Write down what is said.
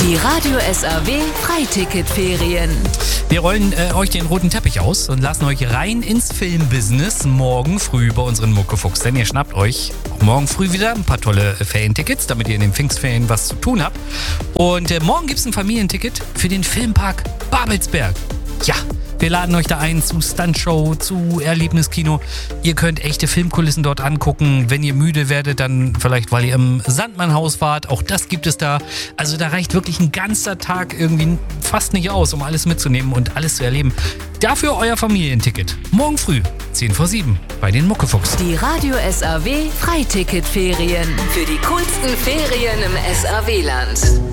Die Radio SAW Freiticketferien. Wir rollen euch den roten Teppich aus und lassen euch rein ins Filmbusiness morgen früh bei unseren Muckefuchs. Denn ihr schnappt euch auch morgen früh wieder ein paar tolle Ferientickets, damit ihr in den Pfingstferien was zu tun habt. Und morgen gibt es ein Familienticket für den Filmpark Babelsberg. Ja, wir laden euch da ein zu Stuntshow, zu Erlebniskino. Ihr könnt echte Filmkulissen dort angucken. Wenn ihr müde werdet, dann vielleicht, weil ihr im Sandmannhaus wart. Auch das gibt es da. Also da reicht wirklich ein ganzer Tag irgendwie fast nicht aus, um alles mitzunehmen und alles zu erleben. Dafür euer Familienticket. Morgen früh, 7:10 bei den Muckefuchs. Die Radio SAW Freiticketferien. Für die coolsten Ferien im SAW-Land.